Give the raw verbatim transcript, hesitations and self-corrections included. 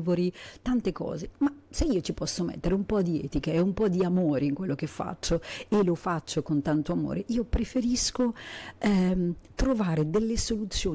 onnivori, tante cose, ma se io ci posso mettere un po' di etica e un po' di amore in quello che faccio, e lo faccio con tanto amore, io preferisco ehm, trovare delle soluzioni